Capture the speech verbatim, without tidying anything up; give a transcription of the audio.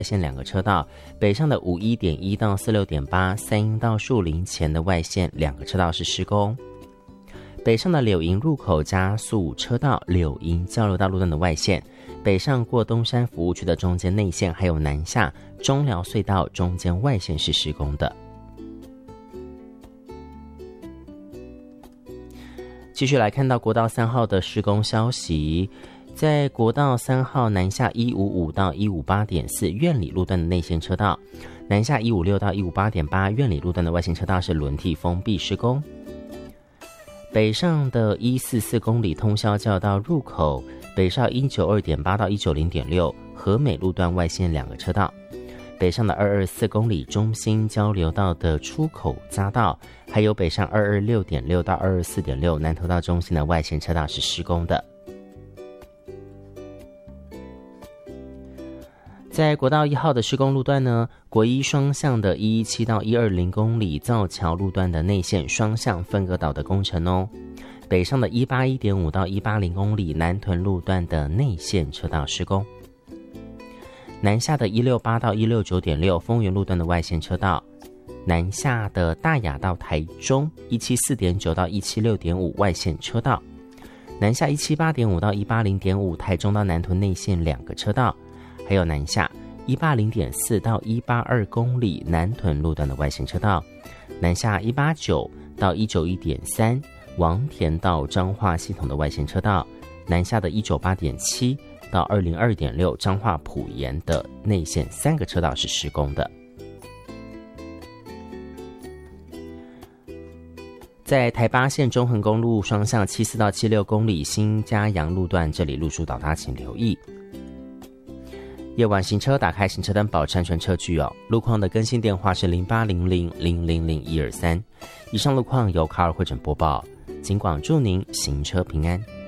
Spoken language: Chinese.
线两个车道，北上的五一点一到四六点八三英到树林前的外线两个车道是施工。北上的柳营入口加速车道柳营交流道路段的外线，北上过东山服务区的中间内线，还有南下中寮隧道中间外线是施工的。继续来看到国道三号的施工消息，在国道三号南下一五五到一五八点四苑里路段的内线车道，南下一五六到一五八点八苑里路段的外线车道是轮替封闭施工。北上的一四四公里通霄交流道入口，北上一九二点八到一九零点六和美路段外线两个车道，北上的二二四公里中心交流道的出口匝道，还有北上二二六点六到二二四点六南投道中心的外线车道是施工的。在国道一号的施工路段呢，国一双向的一一七到一二零公里造桥路段的内线双向分隔岛的工程哦，北上的一八一点五到一八零公里南屯路段的内线车道施工，南下的一六八到一六九点六丰原路段的外线车道，南下的大雅到台中一七四点九到一七六点五外线车道，南下一七八点五到一八零点五台中到南屯内线两个车道，还有南下一八零点四到一八二公里南屯路段的外线车道，南下一八九到一九一点三王田到彰化系统的外线车道，南下的一九八点七到二零二点六彰化埔盐的内线三个车道是施工的。在台八线中横公路双向七四到七六公里新嘉阳路段，这里路数倒塌请留意。夜晚行车打开行车灯，保持安全车距哦。路况的更新电话是零八零零零零零一二三。以上路况由卡尔会诊播报，尽管祝您行车平安。